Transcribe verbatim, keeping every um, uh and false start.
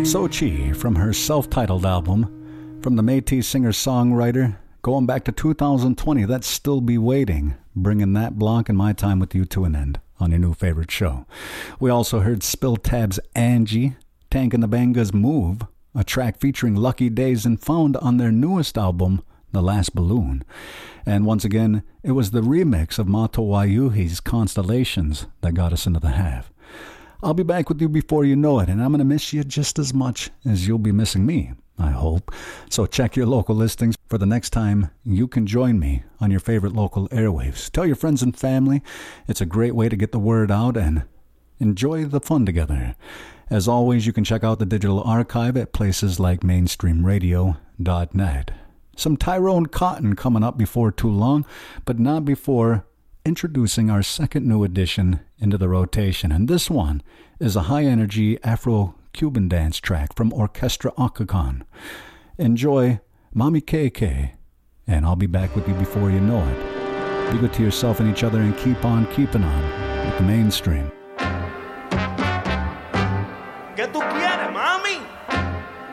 Xochi from her self-titled album, from the Métis singer-songwriter, going back to two thousand twenty, that's Still Be Waiting, bringing that block and my time with you to an end on your new favorite show. We also heard Spill Tab's Angie, Tank and the Bangas' Move, a track featuring Lucky Days and found on their newest album, The Last Balloon. And once again, it was the remix of Mato Wayuhi's Constellations that got us into the half. I'll be back with you before you know it, and I'm going to miss you just as much as you'll be missing me, I hope. So check your local listings for the next time you can join me on your favorite local airwaves. Tell your friends and family. It's a great way to get the word out and enjoy the fun together. As always, you can check out the digital archive at places like mainstream radio dot net. Some Tyrone Cotton coming up before too long, but not before introducing our second new addition into the rotation. And this one is a high-energy Afro-Cuban dance track from Orchestra Occagon. Enjoy Mami K K, and I'll be back with you before you know it. Be good to yourself and each other and keep on keeping on with the mainstream. ¿Qué tú quieres, mami?